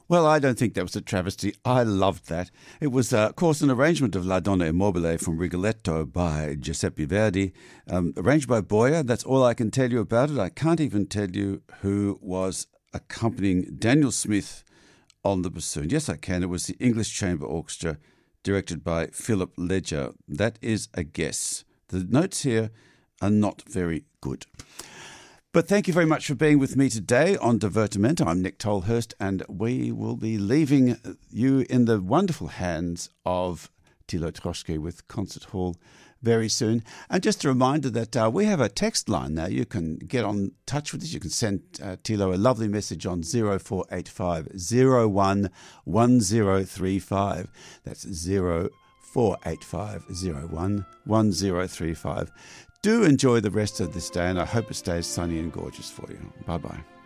Well, I don't think that was a travesty. I loved that. It was, of course, an arrangement of La Donna Immobile from Rigoletto by Giuseppe Verdi, arranged by Boyer. That's all I can tell you about it. I can't even tell you who was accompanying Daniel Smith on the bassoon. Yes, I can. It was the English Chamber Orchestra, directed by Philip Ledger. That is a guess. The notes here are not very good. But thank you very much for being with me today on Divertimento. I'm Nick Tolhurst, and we will be leaving you in the wonderful hands of Thilo Troschke with Concert Hall very soon. And just a reminder that we have a text line now. You can get on touch with us. You can send Thilo a lovely message on 0485 01 1035. That's 0485 01 1035. Do enjoy the rest of this day, and I hope it stays sunny and gorgeous for you. Bye-bye.